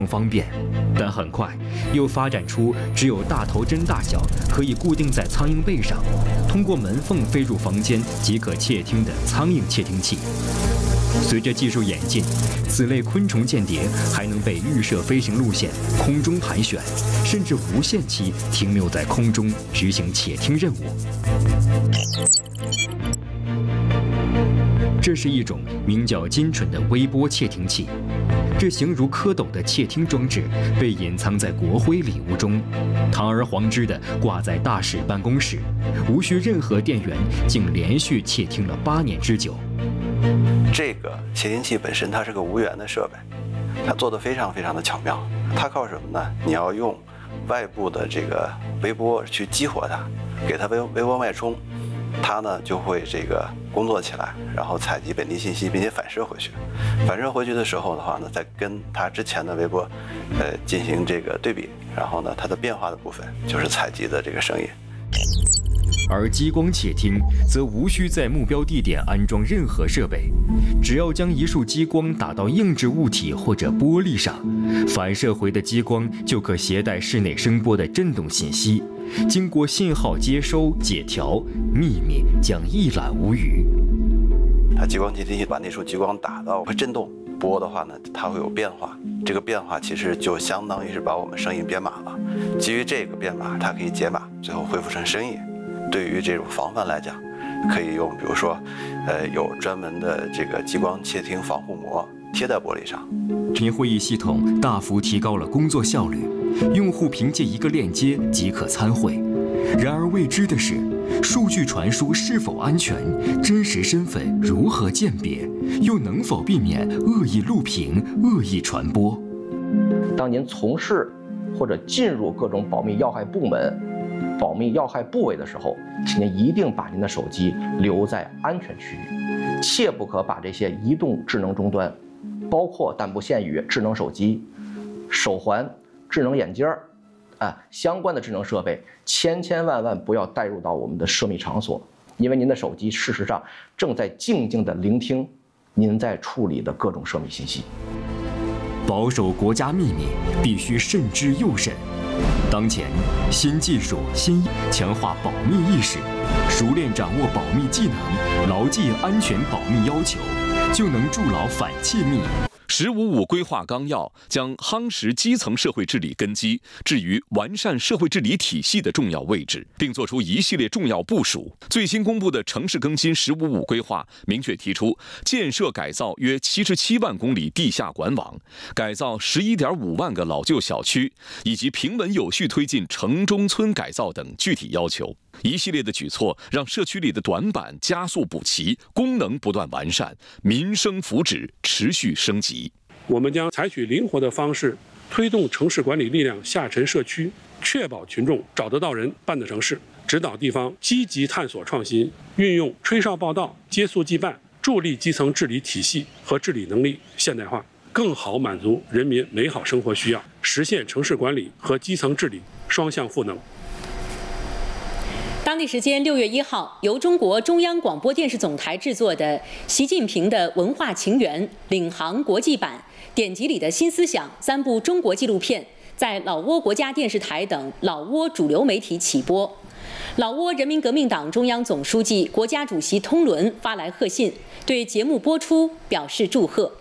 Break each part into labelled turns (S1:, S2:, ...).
S1: 方便，但很快又发展出只有大头针大小，可以固定在苍蝇背上，通过门缝飞入房间即可窃听的苍蝇窃听器。随着技术演进，此类昆虫间谍还能被预设飞行路线、空中盘旋，甚至无限期停留在空中执行窃听任务。这是一种名叫金蠢的微波窃听器。这形如蝌蚪的窃听装置被隐藏在国徽礼物中，堂而皇之地挂在大使办公室，无需任何电源，竟连续窃听了8年之久。
S2: 这个窃听器本身它是个无源的设备，它做得非常非常的巧妙。它靠什么呢？你要用外部的这个微波去激活它，给它微波脉冲，它呢就会这个工作起来，然后采集本地信息，并且反射回去。反射回去的时候的话呢，再跟它之前的微波，进行这个对比，然后呢，它的变化的部分就是采集的这个声音。
S1: 而激光窃听则无需在目标地点安装任何设备，只要将一束激光打到硬质物体或者玻璃上，反射回的激光就可携带室内声波的振动信息，经过信号接收、解调，秘密将一览无余。
S2: 它激光窃听器把那束激光打到会震动，波的话呢，它会有变化。这个变化其实就相当于是把我们声音编码了。基于这个编码，它可以解码，最后恢复成声音。对于这种防范来讲，可以用，比如说，有专门的这个激光窃听防护膜贴在玻璃上。
S1: 会议系统大幅提高了工作效率，用户凭借一个链接即可参会。然而未知的是，数据传输是否安全，真实身份如何鉴别，又能否避免恶意录屏、恶意传播？
S3: 当您从事或者进入各种保密要害部门、保密要害部位的时候，请您一定把您的手机留在安全区域，切不可把这些移动智能终端，包括但不限于智能手机、手环、智能眼镜相关的智能设备，千万不要带入到我们的涉密场所，因为您的手机事实上正在静静地聆听您在处理的各种涉密信息。
S1: 保守国家秘密必须慎之又慎。当前，新技术、新强化保密意识，熟练掌握保密技能，牢记安全保密要求，就能筑牢反窃密。
S4: “15+5”规划纲要将夯实基层社会治理根基置于完善社会治理体系的重要位置，并作出一系列重要部署。最新公布的城市更新“15+5”规划明确提出，建设改造约77万公里地下管网，改造11.5万个老旧小区，以及平稳有序推进城中村改造等具体要求。一系列的举措让社区里的短板加速补齐，功能不断完善，民生福祉持续升级。
S5: 我们将采取灵活的方式，推动城市管理力量下沉社区，确保群众找得到人、办得成事，指导地方积极探索创新，运用吹哨报到、接速即办，助力基层治理体系和治理能力现代化，更好满足人民美好生活需要，实现城市管理和基层治理双向赋能。
S6: 当地时间6月1号，由中国中央广播电视总台制作的《习近平的文化情缘》领航国际版、典籍里的新思想3部中国纪录片，在老挝国家电视台等老挝主流媒体起播。老挝人民革命党中央总书记、国家主席通伦发来贺信，对节目播出表示祝贺。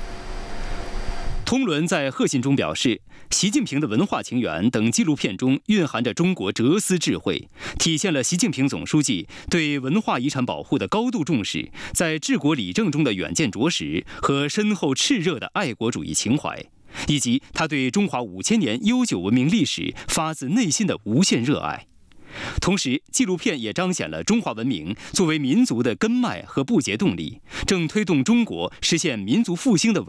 S7: 通伦在贺信中表示，习近平的文化情缘等纪录片中蕴含着中国哲思智慧，体现了习近平总书记对文化遗产保护的高度重视，在治国理政中的远见卓识和深厚炽热的爱国主义情怀，以及他对中华5000年悠久文明历史发自内心的无限热爱。同时，纪录片也彰显了中华文明作为民族的根脉和不竭动力，正推动中国实现民族复兴的